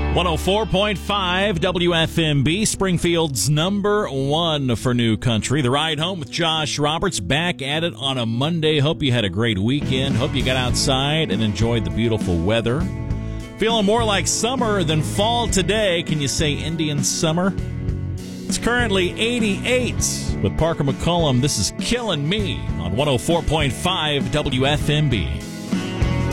104.5 WFMB, Springfield's number one for new country. The Ride Home with Josh Roberts, back at it on a Monday. Hope you had a great weekend. Hope you got outside and enjoyed the beautiful weather. Feeling more like summer than fall today. Can you say Indian summer? It's currently 88 with Parker McCollum. This is Killing Me on 104.5 WFMB.